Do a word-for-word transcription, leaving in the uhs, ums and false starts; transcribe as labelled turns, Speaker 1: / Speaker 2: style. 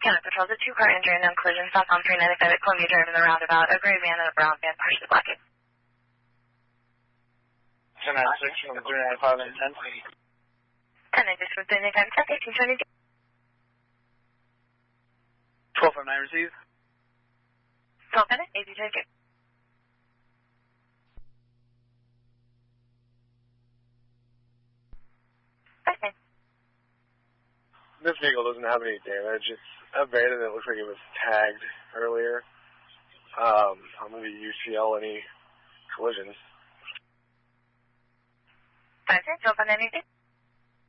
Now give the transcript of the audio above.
Speaker 1: County Patrol, the two-car injury and known collision south on three ninety-five at Columbia Drive in the roundabout. A gray van and a brown van partially blocking.
Speaker 2: ten ninety-six from three ninety-five and ten.
Speaker 1: ten ninety-six from three ninety-five and ten, eighteen twenty.
Speaker 2: twelve from nine receive.
Speaker 1: twelve minutes, eighteen twenty. Okay.
Speaker 3: This vehicle doesn't have any damage. It's a van and it looks like it was tagged earlier. Um, I'm going to U C L any collisions.
Speaker 1: five ten, twelve on anything?